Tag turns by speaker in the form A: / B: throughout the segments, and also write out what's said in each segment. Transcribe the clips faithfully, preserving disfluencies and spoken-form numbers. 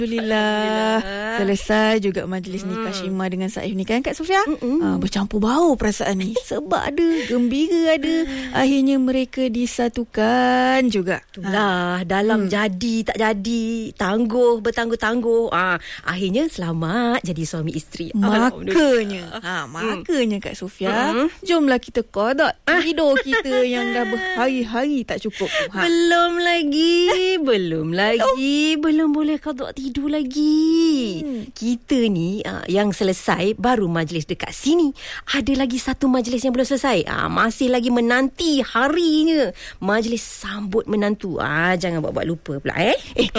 A: Alhamdulillah. Selesai juga majlis nikah hmm. Shima dengan Saif ni kan Kak Sofia. Ha, bercampur bau perasaan ni. Sebab ada gembira ada. Akhirnya mereka disatukan juga.
B: Itulah ha. Dalam hmm. jadi tak jadi, tangguh bertangguh-tangguh. Ha, akhirnya selamat jadi suami isteri.
A: Makanya ha, Makanya Kak Sofia, hmm. jomlah kita qada tidur kita yang dah berhari-hari tak cukup. Ha.
B: Belum lagi Belum lagi oh. Belum boleh qada tidur lagi. Hmm. Kita ni uh, yang selesai baru majlis dekat sini. Ada lagi satu majlis yang belum selesai. Uh, masih lagi menanti harinya. Majlis sambut menantu. Ah, uh, jangan buat-buat lupa pula eh.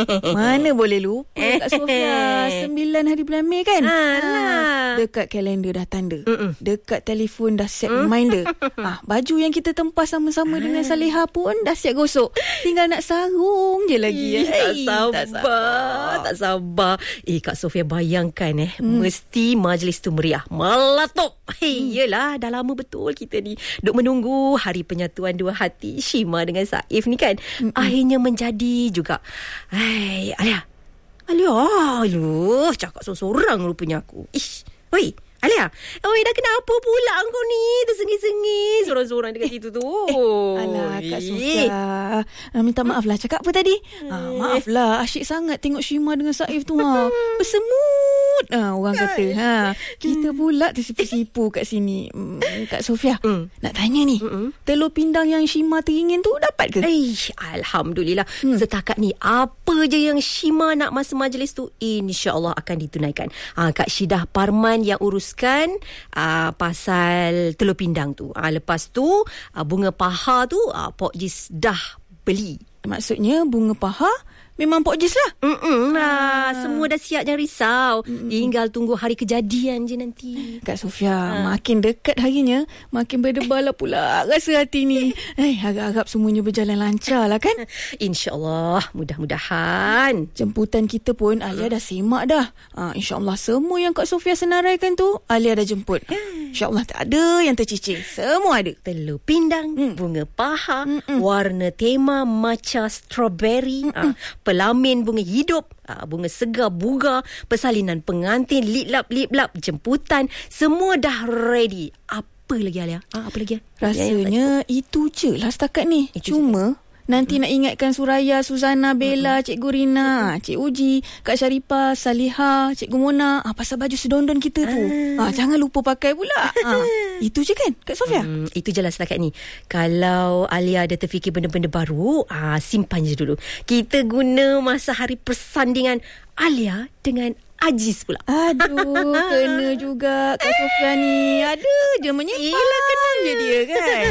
A: Mana boleh lupa Kak Sofia. Sembilan hari bulan Mei kan?
B: Alah.
A: Dekat kalender dah tanda. Mm-mm. Dekat telefon dah set reminder. Ah, baju yang kita tempas sama-sama dengan Saleha pun dah siap gosok. Tinggal nak sarung je lagi.
B: Ih, tak sabar. Tak sabar. Tak sabar. Eh, Kak Sofia bayangkan eh. Hmm. Mesti majlis tu meriah. Meletup. Hey, hmm. Yelah, dah lama betul kita ni duk menunggu hari penyatuan dua hati Shima dengan Saif ni kan. Hmm. Akhirnya menjadi juga. Hai, Alia. Alia, aluh, cakap seorang-seorang rupanya aku. Ish, oi. Alia, oi dah kenapa pula kau ni tersengih-sengih seorang-seorang dekat situ tu?
A: Alah Kak Sofia, minta maaf lah cakap apa tadi? Ah, maaf lah, asyik sangat tengok Shima dengan Saif tu ha. Bersemut ah, orang kata ha. Kita pula tersipu-sipu kat sini. Kak Sofia, mm. nak tanya ni, Mm-mm. telur pindang yang Shima teringin tu dapat ke?
B: Eh, Alhamdulillah. Hmm. Setakat ni apa je yang Shima nak masa majlis tu insya-Allah akan ditunaikan. Ha, Kak Syidah Parman yang urus kan uh, pasal telur pindang tu. Uh, lepas tu uh, bunga paha tu uh, Pok Jis dah beli.
A: Maksudnya bunga paha memang Pok Jis lah.
B: Mm-mm lah. Ah. Semua dah siap, jangan risau. Mm-mm. Tinggal tunggu hari kejadian je nanti.
A: Kak Sofia, ha. makin dekat harinya makin berdebar lah pula rasa hati ni. Eh, harap-harap semuanya berjalan lancar lah kan.
B: InsyaAllah, mudah-mudahan.
A: Jemputan kita pun Alia dah semak dah. Ha, InsyaAllah semua yang Kak Sofia senaraikan tu Alia dah jemput. InsyaAllah tak ada yang tercicir. Semua ada.
B: Telur pindang, mm. bunga paha, Mm-mm. warna tema matcha strawberry, ah, pelamin bunga hidup, ah, bunga segar buga, persalinan pengantin, liplap-liplap, jemputan, semua dah ready. Apa lagi Alia? Ah, apa lagi?
A: Rasanya itu je lah setakat ni. Itu Cuma je. Nanti hmm. nak ingatkan Suraya, Suzana, Bella, hmm. Cikgu Rina, Cik Uji, Kak Syarifah, Saliha, Cikgu Mona, ah, pasal baju sedondon kita tu. Ah. Ah, jangan lupa pakai pula. Ah, itu je kan Kak Sofia?
B: Hmm, itu je lah setakat ni. Kalau Alia ada terfikir benda-benda baru, ah, simpan je dulu. Kita guna masa hari persandingan Alia dengan Aziz pula.
A: Aduh, kena juga Kak Sofia ni. Ada je menyimpan je dia kan.